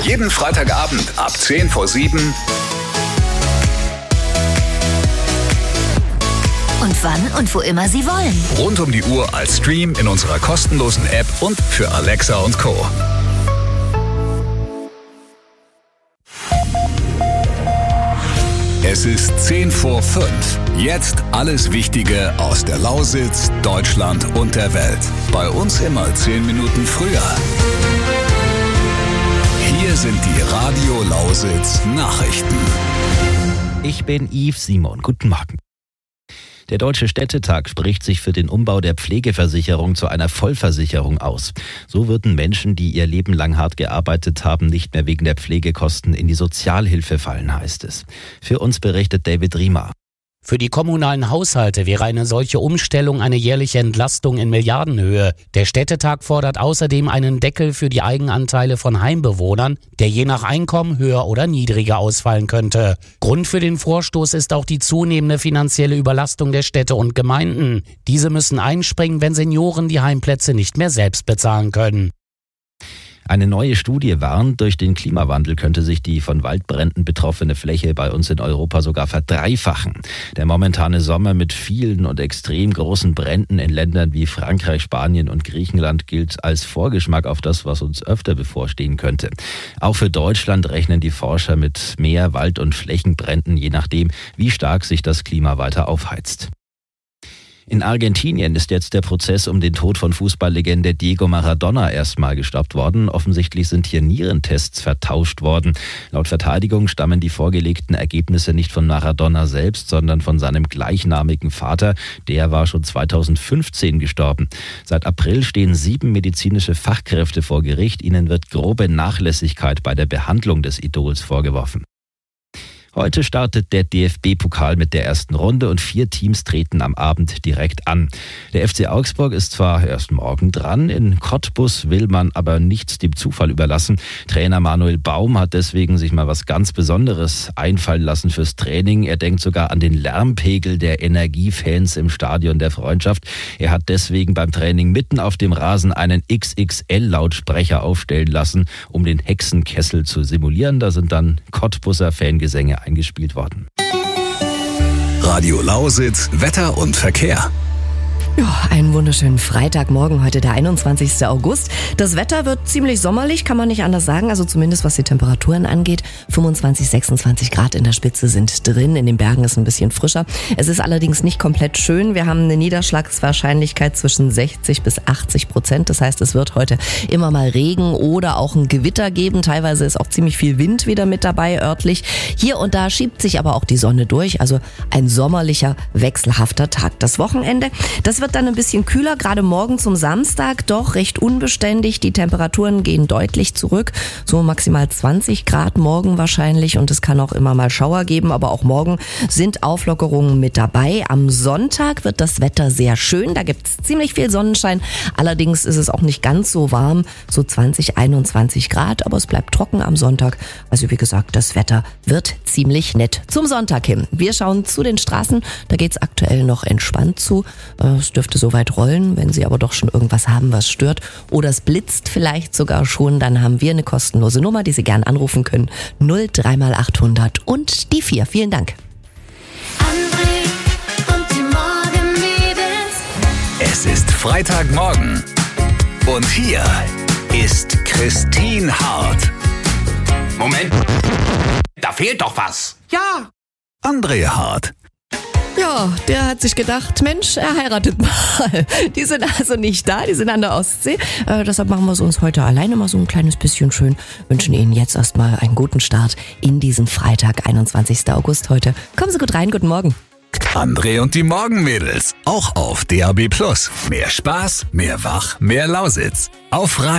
Jeden Freitagabend ab 6:50. Und wann und wo immer Sie wollen. Rund um die Uhr als Stream in unserer kostenlosen App und für Alexa und Co. Es ist 5:10. Jetzt alles Wichtige aus der Lausitz, Deutschland und der Welt. Bei uns immer 10 Minuten früher. Hier sind die Radio Lausitz Nachrichten. Ich bin Yves Simon. Guten Morgen. Der Deutsche Städtetag spricht sich für den Umbau der Pflegeversicherung zu einer Vollversicherung aus. So würden Menschen, die ihr Leben lang hart gearbeitet haben, nicht mehr wegen der Pflegekosten in die Sozialhilfe fallen, heißt es. Für uns berichtet David Riemer. Für die kommunalen Haushalte wäre eine solche Umstellung eine jährliche Entlastung in Milliardenhöhe. Der Städtetag fordert außerdem einen Deckel für die Eigenanteile von Heimbewohnern, der je nach Einkommen höher oder niedriger ausfallen könnte. Grund für den Vorstoß ist auch die zunehmende finanzielle Überlastung der Städte und Gemeinden. Diese müssen einspringen, wenn Senioren die Heimplätze nicht mehr selbst bezahlen können. Eine neue Studie warnt, durch den Klimawandel könnte sich die von Waldbränden betroffene Fläche bei uns in Europa sogar verdreifachen. Der momentane Sommer mit vielen und extrem großen Bränden in Ländern wie Frankreich, Spanien und Griechenland gilt als Vorgeschmack auf das, was uns öfter bevorstehen könnte. Auch für Deutschland rechnen die Forscher mit mehr Wald- und Flächenbränden, je nachdem, wie stark sich das Klima weiter aufheizt. In Argentinien ist jetzt der Prozess um den Tod von Fußballlegende Diego Maradona erstmal gestoppt worden. Offensichtlich sind hier Nierentests vertauscht worden. Laut Verteidigung stammen die vorgelegten Ergebnisse nicht von Maradona selbst, sondern von seinem gleichnamigen Vater. Der war schon 2015 gestorben. Seit April stehen 7 medizinische Fachkräfte vor Gericht. Ihnen wird grobe Nachlässigkeit bei der Behandlung des Idols vorgeworfen. Heute startet der DFB-Pokal mit der ersten Runde und 4 Teams treten am Abend direkt an. Der FC Augsburg ist zwar erst morgen dran, in Cottbus will man aber nichts dem Zufall überlassen. Trainer Manuel Baum hat deswegen sich mal was ganz Besonderes einfallen lassen fürs Training. Er denkt sogar an den Lärmpegel der Energiefans im Stadion der Freundschaft. Er hat deswegen beim Training mitten auf dem Rasen einen XXL-Lautsprecher aufstellen lassen, um den Hexenkessel zu simulieren. Da sind dann Cottbuser Fangesänge eingespielt worden. Radio Lausitz, Wetter und Verkehr. Ja, einen wunderschönen Freitagmorgen, heute der 21. August. Das Wetter wird ziemlich sommerlich, kann man nicht anders sagen, also zumindest was die Temperaturen angeht. 25, 26 Grad in der Spitze sind drin, in den Bergen ist ein bisschen frischer. Es ist allerdings nicht komplett schön. Wir haben eine Niederschlagswahrscheinlichkeit zwischen 60% bis 80%. Das heißt, es wird heute immer mal Regen oder auch ein Gewitter geben. Teilweise ist auch ziemlich viel Wind wieder mit dabei, örtlich. Hier und da schiebt sich aber auch die Sonne durch, also ein sommerlicher, wechselhafter Tag. Das Wochenende, das wird dann ein bisschen kühler, gerade morgen zum Samstag, doch recht unbeständig. Die Temperaturen gehen deutlich zurück, so maximal 20 Grad morgen wahrscheinlich und es kann auch immer mal Schauer geben, aber auch morgen sind Auflockerungen mit dabei. Am Sonntag wird das Wetter sehr schön, da gibt es ziemlich viel Sonnenschein, allerdings ist es auch nicht ganz so warm, so 20, 21 Grad, aber es bleibt trocken am Sonntag. Also wie gesagt, das Wetter wird ziemlich nett zum Sonntag hin. Wir schauen zu den Straßen, da geht es aktuell noch entspannt zu. Es dürfte soweit rollen, wenn Sie aber doch schon irgendwas haben, was stört oder es blitzt vielleicht sogar schon, dann haben wir eine kostenlose Nummer, die Sie gern anrufen können. 03800 und die 4. Vielen Dank. André und die Morgenmädels. Es ist Freitagmorgen und hier ist Christine Hart. Moment, da fehlt doch was. Ja, André Hart. Ja, der hat sich gedacht, Mensch, er heiratet mal. Die sind also nicht da, die sind an der Ostsee. Deshalb machen wir es uns heute alleine mal so ein kleines bisschen schön. Wünschen Ihnen jetzt erstmal einen guten Start in diesen Freitag, 21. August heute. Kommen Sie gut rein, guten Morgen. André und die Morgenmädels, auch auf DAB+. Mehr Spaß, mehr Wach, mehr Lausitz. Auf